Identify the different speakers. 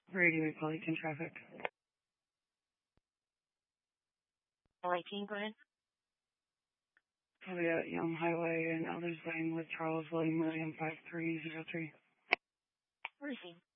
Speaker 1: Radio Equality traffic.
Speaker 2: L18, go ahead.
Speaker 1: Probably at Young Highway and Elders Lane with Charles William 5303.
Speaker 2: Where is he?